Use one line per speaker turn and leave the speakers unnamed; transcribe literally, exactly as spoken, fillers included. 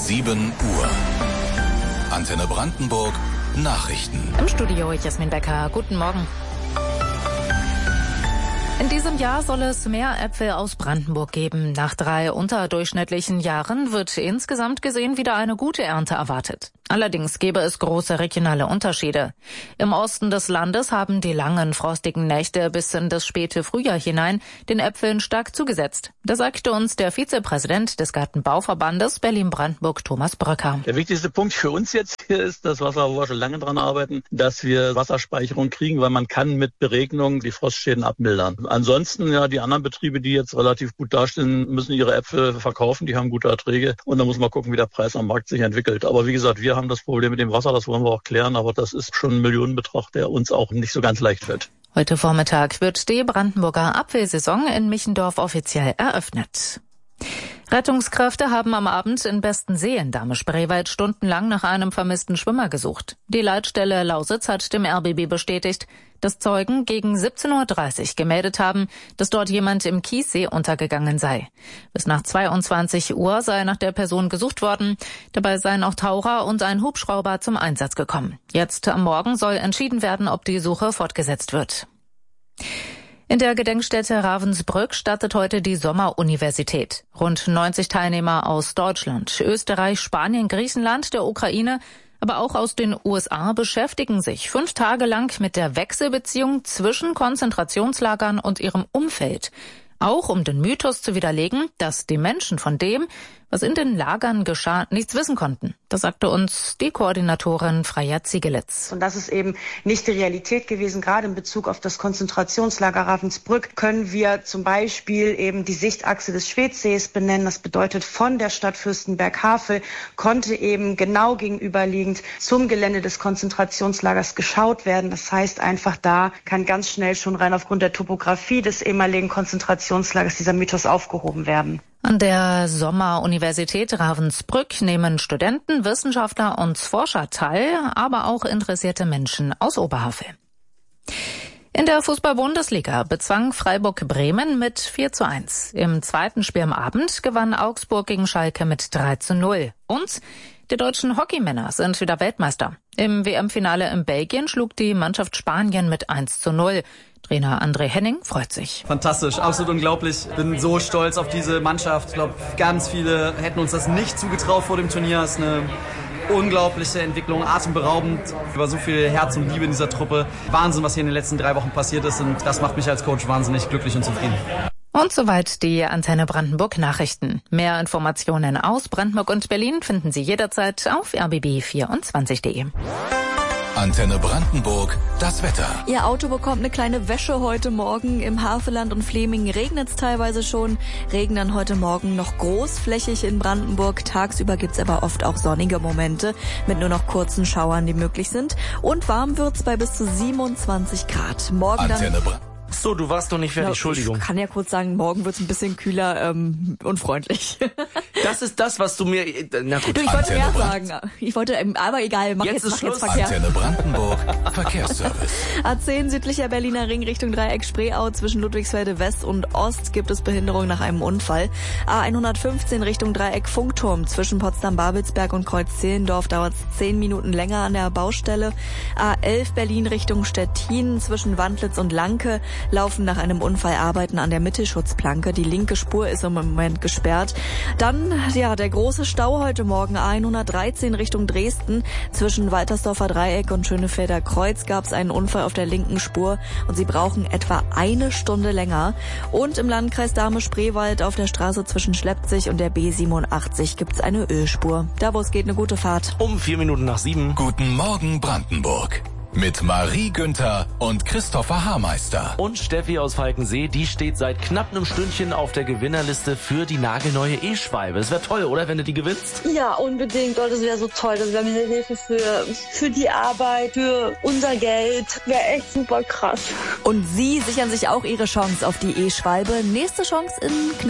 sieben Uhr. Antenne Brandenburg Nachrichten.
Im Studio Jasmin Becker. Guten Morgen. In diesem Jahr soll es mehr Äpfel aus Brandenburg geben. Nach drei unterdurchschnittlichen Jahren wird insgesamt gesehen wieder eine gute Ernte erwartet. Allerdings gäbe es große regionale Unterschiede. Im Osten des Landes haben die langen, frostigen Nächte bis in das späte Frühjahr hinein den Äpfeln stark zugesetzt. Das sagte uns der Vizepräsident des Gartenbauverbandes Berlin-Brandenburg, Thomas Bröcker.
Der wichtigste Punkt für uns jetzt hier ist das Wasser, wo wir schon lange dran arbeiten, dass wir Wasserspeicherung kriegen, weil man kann mit Beregnung die Frostschäden abmildern. Ansonsten, ja, die anderen Betriebe, die jetzt relativ gut dastehen, müssen ihre Äpfel verkaufen, die haben gute Erträge und dann muss man gucken, wie der Preis am Markt sich entwickelt. Aber wie gesagt, wir haben das Problem mit dem Wasser, das wollen wir auch klären, aber das ist schon ein Millionenbetrag, der uns auch nicht so ganz leicht fällt.
Heute Vormittag wird die Brandenburger Apfelsaison in Michendorf offiziell eröffnet. Rettungskräfte haben am Abend in Bestensee in Dahme-Spreewald stundenlang nach einem vermissten Schwimmer gesucht. Die Leitstelle Lausitz hat dem R B B bestätigt, dass Zeugen gegen siebzehn Uhr dreißig gemeldet haben, dass dort jemand im Kiessee untergegangen sei. Bis nach zweiundzwanzig Uhr sei nach der Person gesucht worden. Dabei seien auch Taucher und ein Hubschrauber zum Einsatz gekommen. Jetzt am Morgen soll entschieden werden, ob die Suche fortgesetzt wird. In der Gedenkstätte Ravensbrück startet heute die Sommeruniversität. Rund neunzig Teilnehmer aus Deutschland, Österreich, Spanien, Griechenland, der Ukraine, aber auch aus den U S A beschäftigen sich fünf Tage lang mit der Wechselbeziehung zwischen Konzentrationslagern und ihrem Umfeld. Auch um den Mythos zu widerlegen, dass die Menschen von dem, was in den Lagern geschah, nichts wissen konnten. Das sagte uns die Koordinatorin Freya Ziegelitz.
Und das ist eben nicht die Realität gewesen. Gerade in Bezug auf das Konzentrationslager Ravensbrück können wir zum Beispiel eben die Sichtachse des Schwedsees benennen. Das bedeutet, von der Stadt Fürstenberg-Havel konnte eben genau gegenüberliegend zum Gelände des Konzentrationslagers geschaut werden. Das heißt einfach, da kann ganz schnell schon rein aufgrund der Topografie des ehemaligen Konzentrationslagers dieser Mythos aufgehoben werden.
An der Sommeruniversität Ravensbrück nehmen Studenten, Wissenschaftler und Forscher teil, aber auch interessierte Menschen aus Oberhavel. In der Fußball-Bundesliga bezwang Freiburg Bremen mit vier zu eins. Im zweiten Spiel am Abend gewann Augsburg gegen Schalke mit drei zu null. Und die deutschen Hockeymänner sind wieder Weltmeister. Im W M-Finale in Belgien schlug die Mannschaft Spanien mit eins zu null. Trainer André Henning freut sich.
Fantastisch, absolut unglaublich. Bin so stolz auf diese Mannschaft. Ich glaube, ganz viele hätten uns das nicht zugetraut vor dem Turnier. Es ist eine unglaubliche Entwicklung, atemberaubend. Über so viel Herz und Liebe in dieser Truppe. Wahnsinn, was hier in den letzten drei Wochen passiert ist. Und das macht mich als Coach wahnsinnig glücklich und zufrieden.
Und soweit die Antenne Brandenburg Nachrichten. Mehr Informationen aus Brandenburg und Berlin finden Sie jederzeit auf r b b vierundzwanzig punkt de.
Antenne Brandenburg, das Wetter.
Ihr Auto bekommt eine kleine Wäsche heute Morgen. Im Havelland und Fleming regnet es teilweise schon. Regen dann heute Morgen noch großflächig in Brandenburg. Tagsüber gibt's aber oft auch sonnige Momente mit nur noch kurzen Schauern, die möglich sind. Und warm wird's bei bis zu siebenundzwanzig Grad. Morgen dann...
Antenne Bra-
So, du warst noch nicht fertig,
Ja,
Entschuldigung.
Ich kann ja kurz sagen, morgen wird's ein bisschen kühler, ähm, unfreundlich.
Das ist das, was du mir... Na gut.
Du, ich wollte
Antenne
mehr
Brand-
sagen. Ich wollte, ähm, aber egal, mach
Jetzt
jetzt,
ist
mach jetzt
Schluss.
Verkehr.
Antenne Brandenburg, Verkehrsservice.
A zehn südlicher Berliner Ring Richtung Dreieck Spreeau zwischen Ludwigsfelde West und Ost gibt es Behinderung nach einem Unfall. A hundertfünfzehn Richtung Dreieck Funkturm zwischen Potsdam-Babelsberg und Kreuz-Zehlendorf dauert es zehn Minuten länger an der Baustelle. A elf Berlin Richtung Stettin zwischen Wandlitz und Lanke laufen nach einem Unfall Arbeiten an der Mittelschutzplanke. Die linke Spur ist im Moment gesperrt. Dann, ja, der große Stau heute Morgen A hundertdreizehn Richtung Dresden zwischen Waltersdorfer Dreieck und Schönefelder Kreuz gab es einen Unfall auf der linken Spur und sie brauchen etwa eine Stunde länger. Und im Landkreis Dahme-Spreewald auf der Straße zwischen Schleppzig und der B siebenundachtzig gibt es eine Ölspur. Da, wo es geht, eine gute Fahrt.
Um vier Minuten nach sieben.
Guten Morgen Brandenburg. Mit Marie Günther und Christopher Haarmeister.
Und Steffi aus Falkensee, die steht seit knapp einem Stündchen auf der Gewinnerliste für die nagelneue E-Schwalbe. Es wäre toll, oder, wenn du die gewinnst?
Ja, unbedingt. Oh, das wäre so toll. Das wäre mir eine Hilfe für, für die Arbeit, für unser Geld. Wäre echt super krass.
Und Sie sichern sich auch Ihre Chance auf die E-Schwalbe. Nächste Chance in knapp